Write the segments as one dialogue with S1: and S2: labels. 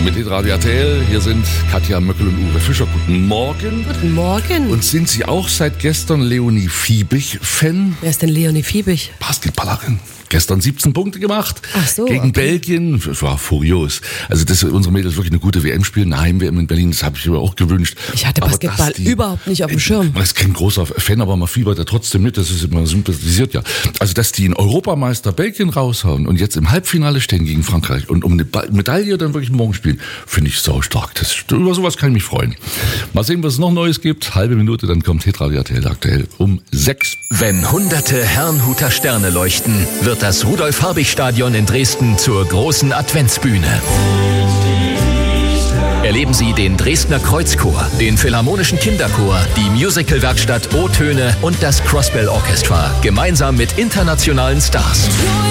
S1: mit Hitradio RTL. Hier sind Katja Möckel und Uwe Fischer. Guten Morgen.
S2: Guten Morgen.
S1: Und sind Sie auch seit gestern Leonie Fiebig-Fan?
S2: Wer ist denn Leonie Fiebig?
S1: Basketballerin. Gestern 17 Punkte gemacht.
S2: Ach so,
S1: gegen Belgien. Das war furios. Also, dass unsere Mädels wirklich eine gute WM spielen, eine Heim-WM in Berlin, das habe ich mir auch gewünscht.
S2: Ich hatte Basketball überhaupt nicht auf dem Schirm.
S1: Man ist kein großer Fan, aber man fiebert ja trotzdem mit. Das ist immer sympathisiert ja. Also, dass die einen Europameister Belgien raushauen und jetzt im Halbfinale stehen gegen Frankreich und um eine Medaille dann wirklich morgen spielen, finde ich sau stark. Über sowas kann ich mich freuen. Mal sehen, was es noch Neues gibt. Halbe Minute, dann kommt Hitradio RTL aktuell um 6.
S3: Wenn hunderte Herrnhuter Sterne leuchten, wird das Rudolf-Habich-Stadion in Dresden zur großen Adventsbühne. Erleben Sie den Dresdner Kreuzchor, den Philharmonischen Kinderchor, die Musicalwerkstatt O-Töne und das Crossbell Orchestra, gemeinsam mit internationalen Stars.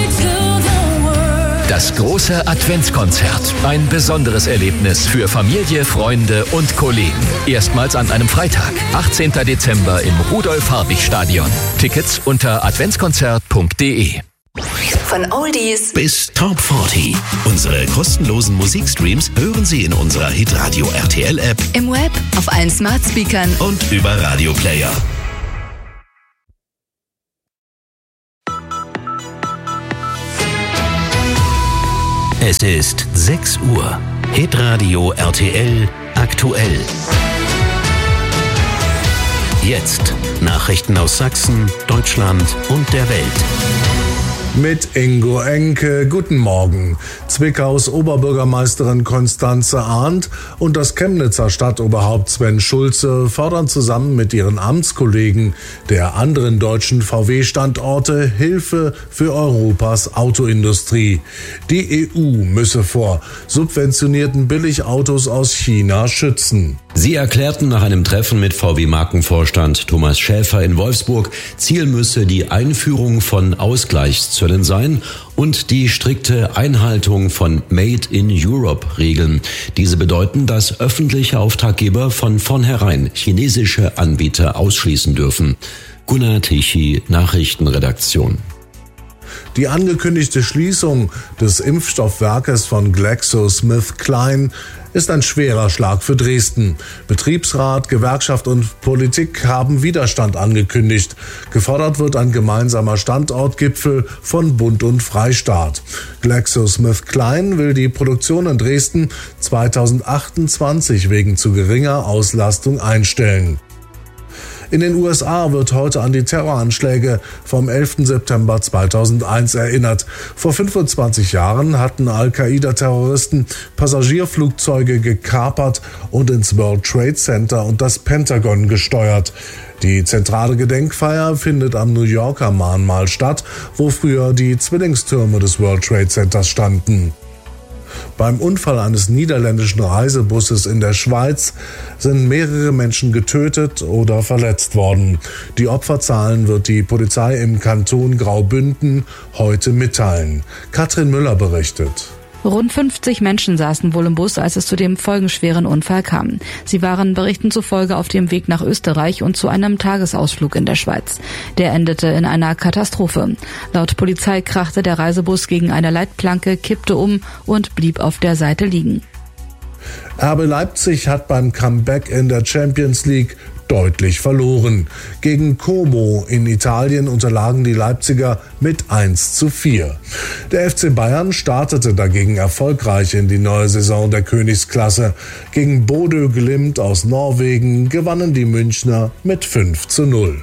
S3: Das große Adventskonzert. Ein besonderes Erlebnis für Familie, Freunde und Kollegen. Erstmals an einem Freitag, 18. Dezember im Rudolf-Habich-Stadion. Tickets unter adventskonzert.de.
S4: Von Oldies
S5: bis Top 40. Unsere kostenlosen Musikstreams hören Sie in unserer Hitradio RTL App,
S4: im Web, auf allen Smart Speakern
S5: und über Radio Player. Es ist 6 Uhr. Hitradio RTL aktuell. Jetzt Nachrichten aus Sachsen, Deutschland und der Welt.
S6: Mit Ingo Enke, guten Morgen. Zwickaus Oberbürgermeisterin Konstanze Arndt und das Chemnitzer Stadtoberhaupt Sven Schulze fordern zusammen mit ihren Amtskollegen der anderen deutschen VW-Standorte Hilfe für Europas Autoindustrie. Die EU müsse vor subventionierten Billigautos aus China schützen.
S7: Sie erklärten nach einem Treffen mit VW-Markenvorstand Thomas Schäfer in Wolfsburg, Ziel müsse die Einführung von Ausgleichszöllen sein und die strikte Einhaltung von Made-in-Europe-Regeln. Diese bedeuten, dass öffentliche Auftraggeber von vornherein chinesische Anbieter ausschließen dürfen. Gunnar Tichy, Nachrichtenredaktion.
S6: Die angekündigte Schließung des Impfstoffwerkes von GlaxoSmithKline ist ein schwerer Schlag für Dresden. Betriebsrat, Gewerkschaft und Politik haben Widerstand angekündigt. Gefordert wird ein gemeinsamer Standortgipfel von Bund und Freistaat. GlaxoSmithKline will die Produktion in Dresden 2028 wegen zu geringer Auslastung einstellen. In den USA wird heute an die Terroranschläge vom 11. September 2001 erinnert. Vor 25 Jahren hatten Al-Qaida-Terroristen Passagierflugzeuge gekapert und ins World Trade Center und das Pentagon gesteuert. Die zentrale Gedenkfeier findet am New Yorker Mahnmal statt, wo früher die Zwillingstürme des World Trade Centers standen. Beim Unfall eines niederländischen Reisebusses in der Schweiz sind mehrere Menschen getötet oder verletzt worden. Die Opferzahlen wird die Polizei im Kanton Graubünden heute mitteilen. Katrin Müller berichtet.
S8: Rund 50 Menschen saßen wohl im Bus, als es zu dem folgenschweren Unfall kam. Sie waren Berichten zufolge auf dem Weg nach Österreich und zu einem Tagesausflug in der Schweiz. Der endete in einer Katastrophe. Laut Polizei krachte der Reisebus gegen eine Leitplanke, kippte um und blieb auf der Seite liegen.
S6: RB Leipzig hat beim Comeback in der Champions League deutlich verloren. Gegen Como in Italien unterlagen die Leipziger mit 1:4. Der FC Bayern startete dagegen erfolgreich in die neue Saison der Königsklasse. Gegen Bodø Glimt aus Norwegen gewannen die Münchner mit 5:0.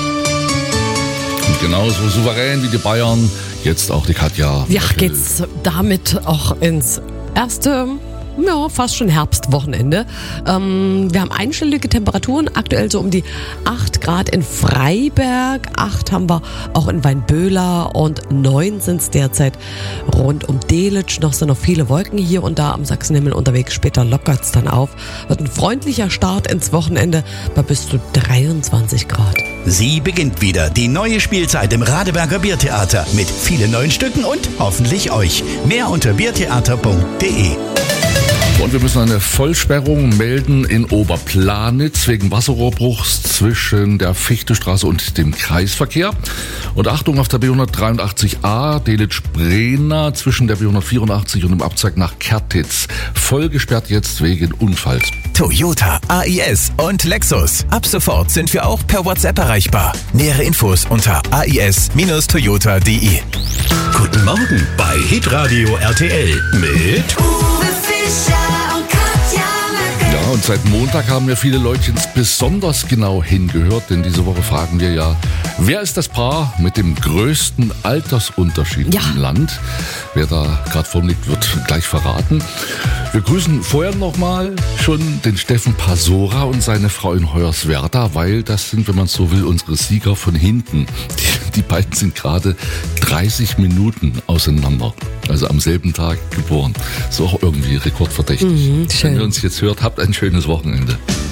S1: Und genauso souverän wie die Bayern, jetzt auch die Katja.
S2: Ja, geht's damit auch ins erste... Ja, fast schon Herbstwochenende. Wir haben einstellige Temperaturen, aktuell so um die 8 Grad in Freiberg, 8 haben wir auch in Weinböhler und 9 sind es derzeit rund um Delitzsch. Noch sind noch viele Wolken hier und da am Sachsenhimmel unterwegs, später lockert es dann auf. Wird ein freundlicher Start ins Wochenende bei bis zu 23 Grad.
S5: Sie beginnt wieder die neue Spielzeit im Radeberger Biertheater mit vielen neuen Stücken und hoffentlich euch. Mehr unter biertheater.de.
S1: Und wir müssen eine Vollsperrung melden in Oberplanitz wegen Wasserrohrbruchs zwischen der Fichtestraße und dem Kreisverkehr. Und Achtung auf der B183a Delitzsch-Brena zwischen der B184 und dem Abzweig nach Kertitz. Voll gesperrt jetzt wegen Unfalls.
S9: Toyota, AIS und Lexus. Ab sofort sind wir auch per WhatsApp erreichbar. Nähere Infos unter ais-toyota.de.
S5: Guten Morgen bei Hitradio RTL mit
S10: Uwe Fischer und Katja Merkel.
S1: Ja, und seit Montag haben ja viele Leutchen besonders genau hingehört, denn diese Woche fragen wir ja, wer ist das Paar mit dem größten Altersunterschied im Land? Wer da gerade vorne liegt, wird gleich verraten. Wir grüßen vorher nochmal schon den Steffen Pasora und seine Frau in Hoyerswerda, weil das sind, wenn man so will, unsere Sieger von hinten. Die beiden sind gerade 30 Minuten auseinander, also am selben Tag geboren. Ist auch irgendwie rekordverdächtig.
S2: Schön.
S1: Wenn ihr uns jetzt hört, habt ein schönes Wochenende.